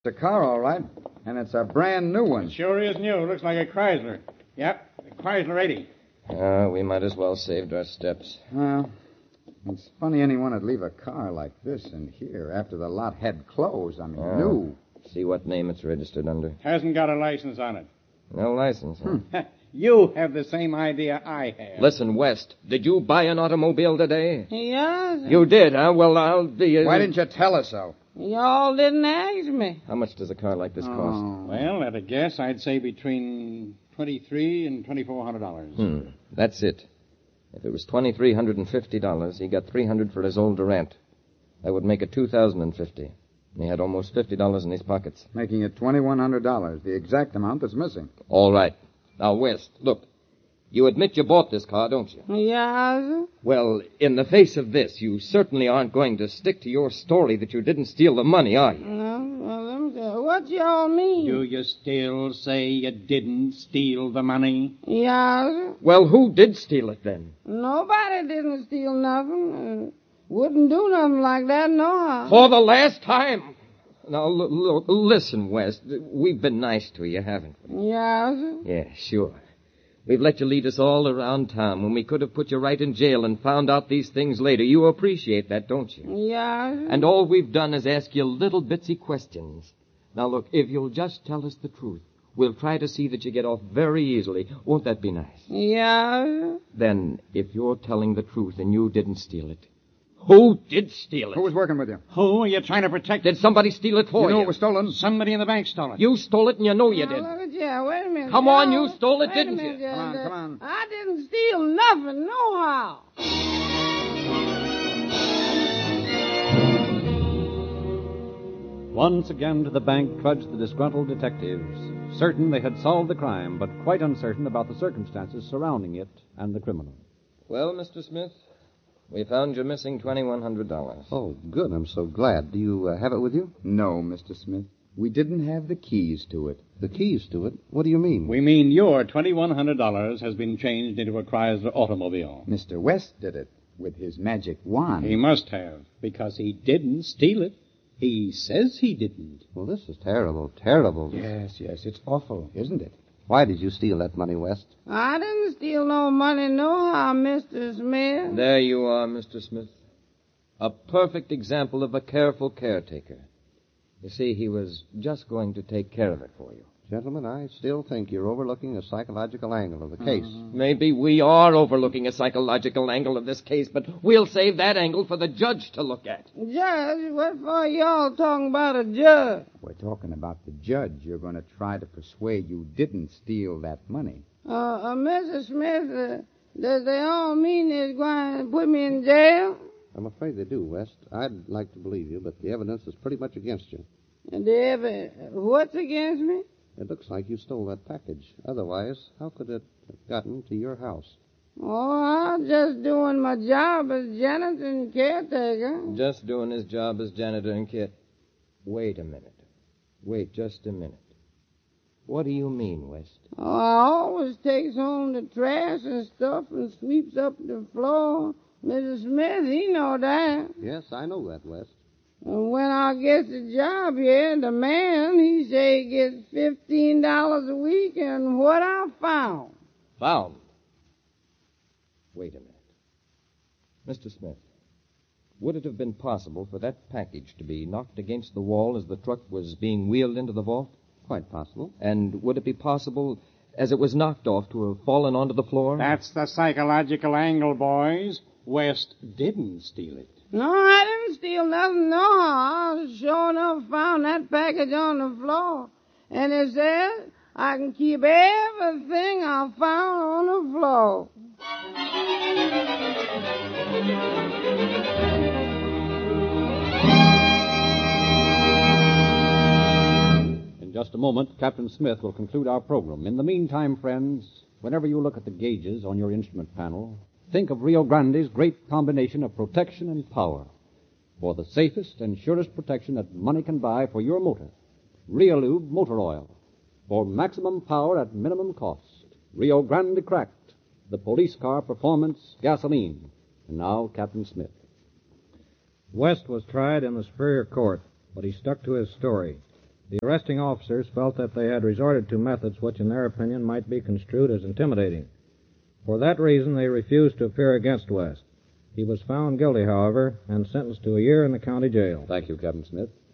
It's a car, all right, and it's a brand new one. It sure is new. Looks like a Chrysler. Yep, a Chrysler 80. We might as well saved our steps. Well, it's funny anyone would leave a car like this in here after the lot had closed. I mean, new. See what name it's registered under. Hasn't got a license on it. No license, huh? You have the same idea I have. Listen, West, did you buy an automobile today? Yes. You did, huh? Well, I'll be... Why didn't you tell us so? Y'all didn't ask me. How much does a car like this cost? Well, at a guess, I'd say between $2,300 and $2,400. That's it. If it was $2,350, he got $300 for his old Durant. That would make it $2,050. And he had almost $50 in his pockets. Making it $2,100, the exact amount that's missing. All right. Now, West, look. You admit you bought this car, don't you? Yes. Well, in the face of this, you certainly aren't going to stick to your story that you didn't steal the money, are you? No, well, let me tell you, what y'all mean? Do you still say you didn't steal the money? Yes. Well, who did steal it then? Nobody didn't steal nothing. Wouldn't do nothing like that, no. For the last time. Now, listen, West. We've been nice to you, haven't we? Yes. Yeah, sure. We've let you lead us all around town when we could have put you right in jail and found out these things later. You appreciate that, don't you? Yes. And all we've done is ask you little bitsy questions. Now, look, if you'll just tell us the truth, we'll try to see that you get off very easily. Won't that be nice? Yes. Then, if you're telling the truth and you didn't steal it, who did steal it? Who was working with you? Who are you trying to protect? Did somebody steal it for you? You knew it was stolen? Somebody in the bank stole it. You stole it and you know you Now, did. look at you. Wait a minute. Come on, Joe. you stole it, Wait a didn't minute, you? Joe. Come on. I didn't steal nothing, nohow. Once again to the bank trudged the disgruntled detectives, certain they had solved the crime, but quite uncertain about the circumstances surrounding it and the criminal. Well, Mr. Smith, we found you missing $2,100. Oh, good. I'm so glad. Do you have it with you? No, Mr. Smith. We didn't have the keys to it. The keys to it? What do you mean? We mean your $2,100 has been changed into a Chrysler automobile. Mr. West did it with his magic wand. He must have, because he didn't steal it. He says he didn't. Well, this is terrible, terrible. Yes, it's awful, isn't it? Why did you steal that money, West? I didn't steal no money, nohow, Mr. Smith. There you are, Mr. Smith. A perfect example of a careful caretaker. You see, he was just going to take care of it for you. Gentlemen, I still think you're overlooking a psychological angle of the case. Maybe we are overlooking a psychological angle of this case, but we'll save that angle for the judge to look at. Judge, what for y'all talking about a judge? We're talking about the judge. You're going to try to persuade you didn't steal that money. Mr. Smith, does they all mean they're going to put me in jail? I'm afraid they do, West. I'd like to believe you, but the evidence is pretty much against you. And what's against me? It looks like you stole that package. Otherwise, how could it have gotten to your house? Oh, I'm just doing my job as janitor and caretaker. Just doing his job as janitor and kid. Wait a minute. Wait just a minute. What do you mean, West? Oh, I always takes home the trash and stuff and sweeps up the floor. Mr. Smith, he know that. Yes, I know that, West. And when I get the job here, the man, he say he gets $15 a week, and what I found. Found? Wait a minute. Mr. Smith, would it have been possible for that package to be knocked against the wall as the truck was being wheeled into the vault? Quite possible. And would it be possible, as it was knocked off, to have fallen onto the floor? That's the psychological angle, boys. West didn't steal it. No, I didn't steal nothing, no. I sure enough found that package on the floor. And it says I can keep everything I found on the floor. In just a moment, Captain Smith will conclude our program. In the meantime, friends, whenever you look at the gauges on your instrument panel, think of Rio Grande's great combination of protection and power. For the safest and surest protection that money can buy for your motor, Riolube Motor Oil. For maximum power at minimum cost, Rio Grande Cracked, the police car performance gasoline. And now, Captain Smith. West was tried in the Superior Court, but he stuck to his story. The arresting officers felt that they had resorted to methods which, in their opinion, might be construed as intimidating. For that reason, they refused to appear against West. He was found guilty, however, and sentenced to a year in the county jail. Thank you, Captain Smith.